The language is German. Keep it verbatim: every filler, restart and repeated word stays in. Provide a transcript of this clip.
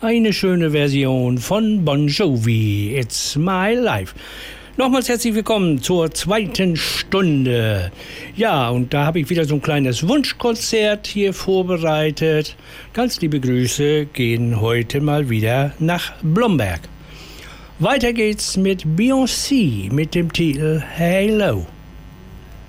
eine schöne Version von Bon Jovi, It's My Life. Nochmals herzlich willkommen zur zweiten Stunde. Ja, und da habe ich wieder so ein kleines Wunschkonzert hier vorbereitet. Ganz liebe Grüße gehen heute mal wieder nach Blomberg. Weiter geht's mit Beyoncé mit dem Titel Halo.